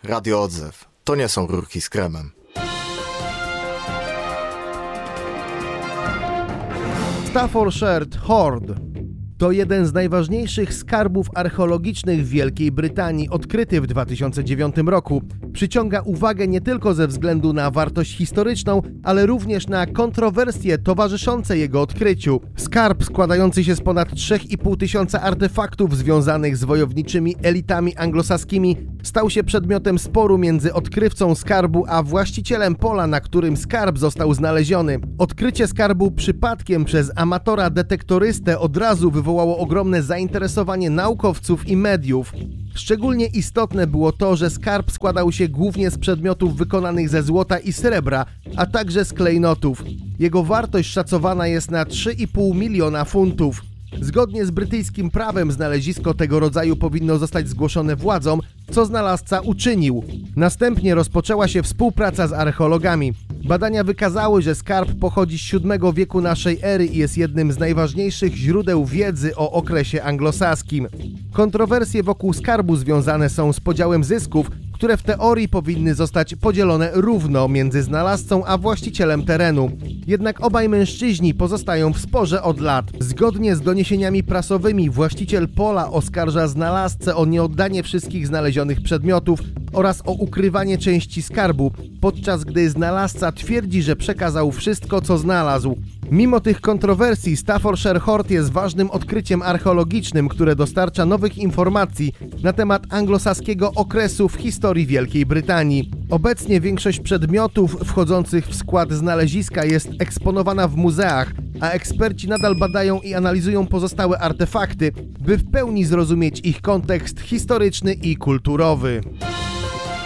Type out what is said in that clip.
Radio Odzew. To nie są rurki z kremem. Staffordshire Hoard to jeden z najważniejszych skarbów archeologicznych w Wielkiej Brytanii, odkryty w 2009 roku. Przyciąga uwagę nie tylko ze względu na wartość historyczną, ale również na kontrowersje towarzyszące jego odkryciu. Skarb składający się z ponad 3,5 tysiąca artefaktów związanych z wojowniczymi elitami anglosaskimi stał się przedmiotem sporu między odkrywcą skarbu a właścicielem pola, na którym skarb został znaleziony. Odkrycie skarbu przypadkiem przez amatora detektorystę od razu wywołało ogromne zainteresowanie naukowców i mediów. Szczególnie istotne było to, że skarb składał się głównie z przedmiotów wykonanych ze złota i srebra, a także z klejnotów. Jego wartość szacowana jest na 3,5 miliona funtów. Zgodnie z brytyjskim prawem znalezisko tego rodzaju powinno zostać zgłoszone władzom, co znalazca uczynił. Następnie rozpoczęła się współpraca z archeologami. Badania wykazały, że skarb pochodzi z VII wieku naszej ery i jest jednym z najważniejszych źródeł wiedzy o okresie anglosaskim. Kontrowersje wokół skarbu związane są z podziałem zysków, które w teorii powinny zostać podzielone równo między znalazcą a właścicielem terenu. Jednak obaj mężczyźni pozostają w sporze od lat. Zgodnie z doniesieniami prasowymi właściciel pola oskarża znalazcę o nieoddanie wszystkich znalezionych przedmiotów oraz o ukrywanie części skarbu, podczas gdy znalazca twierdzi, że przekazał wszystko, co znalazł. Mimo tych kontrowersji Staffordshire Hoard jest ważnym odkryciem archeologicznym, które dostarcza nowych informacji na temat anglosaskiego okresu w historii Wielkiej Brytanii. Obecnie większość przedmiotów wchodzących w skład znaleziska jest eksponowana w muzeach, a eksperci nadal badają i analizują pozostałe artefakty, by w pełni zrozumieć ich kontekst historyczny i kulturowy.